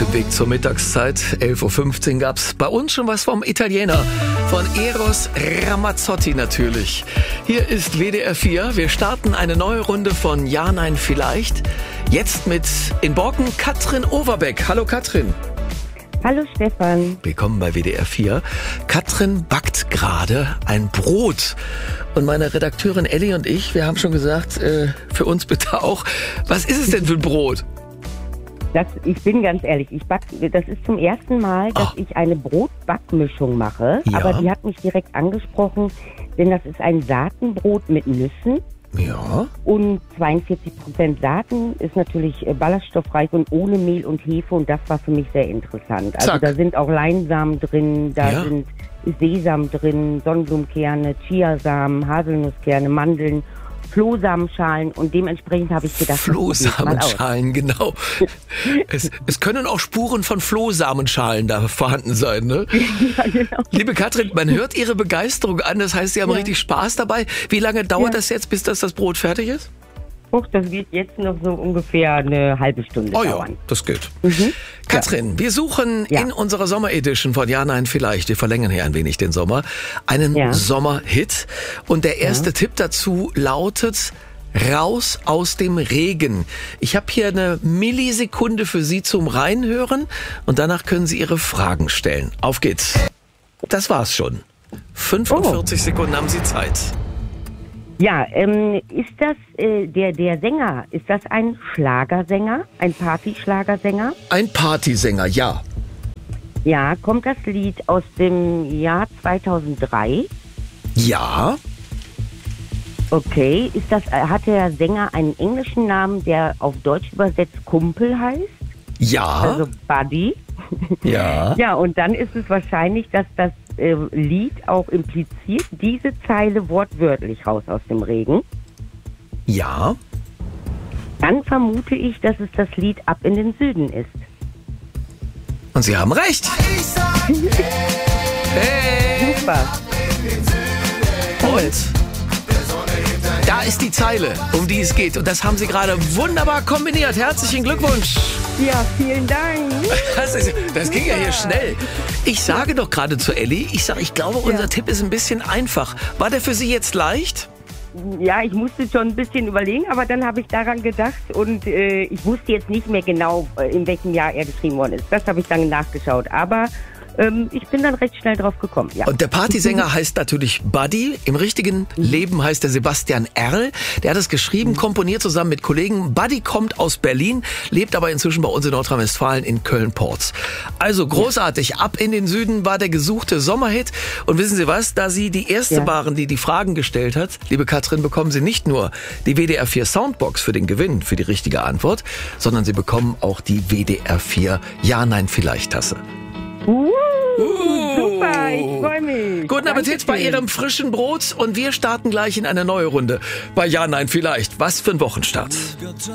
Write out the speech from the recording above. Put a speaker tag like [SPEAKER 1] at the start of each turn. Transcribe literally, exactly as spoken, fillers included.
[SPEAKER 1] dem Weg zur Mittagszeit. elf Uhr fünfzehn gab es bei uns schon was vom Italiener. Von Eros Ramazzotti natürlich. Hier ist W D R vier. Wir starten eine neue Runde von Ja, Nein, Vielleicht. Jetzt mit in Borken Katrin Overbeck. Hallo Katrin.
[SPEAKER 2] Hallo Stefan.
[SPEAKER 1] Willkommen bei W D R vier. Katrin backt gerade ein Brot. Und meine Redakteurin Elli und ich, wir haben schon gesagt, äh, für uns bitte auch, was ist es denn für ein Brot?
[SPEAKER 2] Das, ich bin ganz ehrlich, ich back, das ist zum ersten Mal, dass
[SPEAKER 1] Ach.
[SPEAKER 2] ich eine Brotbackmischung mache.
[SPEAKER 1] Ja.
[SPEAKER 2] Aber die hat mich direkt angesprochen, denn das ist ein Saatenbrot mit Nüssen.
[SPEAKER 1] Ja.
[SPEAKER 2] Und zweiundvierzig Prozent Saaten ist natürlich äh, ballaststoffreich und ohne Mehl und Hefe. Und das war für mich sehr interessant. Also
[SPEAKER 1] Zack.
[SPEAKER 2] da sind auch Leinsamen drin, da
[SPEAKER 1] Ja.
[SPEAKER 2] sind Sesam drin, Sonnenblumenkerne, Chiasamen, Haselnusskerne, Mandeln, Flohsamenschalen. Und dementsprechend habe ich gedacht, das probier's mal aus.
[SPEAKER 1] Flohsamenschalen, genau. es, es können auch Spuren von Flohsamenschalen da vorhanden sein, ne?
[SPEAKER 2] Ja, genau.
[SPEAKER 1] Liebe Katrin, man hört Ihre Begeisterung an, das heißt, Sie haben
[SPEAKER 2] Ja.
[SPEAKER 1] richtig Spaß dabei. Wie lange dauert
[SPEAKER 2] Ja.
[SPEAKER 1] das jetzt, bis das, das Brot fertig ist?
[SPEAKER 2] Och, das wird jetzt noch so ungefähr eine halbe Stunde
[SPEAKER 1] Oh ja,
[SPEAKER 2] dauern.
[SPEAKER 1] das geht.
[SPEAKER 2] Mhm.
[SPEAKER 1] Katrin, wir suchen
[SPEAKER 2] Ja.
[SPEAKER 1] in unserer Sommer-Edition von Ja, Nein, Vielleicht, wir verlängern hier ein wenig den Sommer, einen
[SPEAKER 2] Ja.
[SPEAKER 1] Sommer-Hit. Und der erste Tipp dazu lautet: Raus aus dem Regen. Ich habe hier eine Millisekunde für Sie zum Reinhören und danach können Sie Ihre Fragen stellen. Auf geht's. Das war's schon. fünfundvierzig Sekunden haben Sie Zeit.
[SPEAKER 2] Ja, ähm, ist das äh, der der Sänger? Ist das ein Schlagersänger, ein Partyschlagersänger?
[SPEAKER 1] Ein Partysänger, ja.
[SPEAKER 2] Ja, kommt das Lied aus dem Jahr zweitausenddrei?
[SPEAKER 1] Ja.
[SPEAKER 2] Okay, ist das äh, hat der Sänger einen englischen Namen, der auf Deutsch übersetzt Kumpel heißt?
[SPEAKER 1] Ja.
[SPEAKER 2] Also Buddy.
[SPEAKER 1] ja.
[SPEAKER 2] Ja, und dann ist es wahrscheinlich, dass das äh, Lied auch impliziert, diese Zeile wortwörtlich raus aus dem Regen.
[SPEAKER 1] Ja.
[SPEAKER 2] Dann vermute ich, dass es das Lied Ab in den Süden ist.
[SPEAKER 1] Und Sie haben recht. Hey.
[SPEAKER 2] Super.
[SPEAKER 1] Und da ist die Zeile, um die es geht. Und das haben Sie gerade wunderbar kombiniert. Herzlichen Glückwunsch.
[SPEAKER 2] Ja, vielen Dank.
[SPEAKER 1] Das, ist, das ging ja hier schnell. Ich sage doch gerade zu Elli, ich sage, ich glaube, unser
[SPEAKER 2] Ja.
[SPEAKER 1] Tipp ist ein bisschen einfach. War der für Sie jetzt leicht?
[SPEAKER 2] Ja, ich musste schon ein bisschen überlegen, aber dann habe ich daran gedacht und äh, ich wusste jetzt nicht mehr genau, äh, in welchem Jahr er geschrieben worden ist. Das habe ich dann nachgeschaut, aber ähm, ich bin dann recht schnell drauf gekommen, ja.
[SPEAKER 1] Und der Partysänger heißt natürlich Buddy. Im richtigen Leben heißt er Sebastian Erl. Der hat es geschrieben, komponiert zusammen mit Kollegen. Buddy kommt aus Berlin, lebt aber inzwischen bei uns in Nordrhein-Westfalen in Köln-Porz. Also großartig. Ab in den Süden war der gesuchte Sommerhit. Und wissen Sie was? Da Sie die erste
[SPEAKER 2] Ja.
[SPEAKER 1] waren, die die Fragen gestellt hat, liebe Katrin, bekommen Sie nicht nur die W D R vier Soundbox für den Gewinn, für die richtige Antwort, sondern Sie bekommen auch die W D R vier Ja, Nein, Vielleicht Tasse.
[SPEAKER 2] Uh, super, ich freue mich.
[SPEAKER 1] Guten Appetit bei
[SPEAKER 2] Dankeschön.
[SPEAKER 1] Ihrem frischen Brot und wir starten gleich in eine neue Runde bei Ja, Nein, Vielleicht. Was für ein Wochenstart.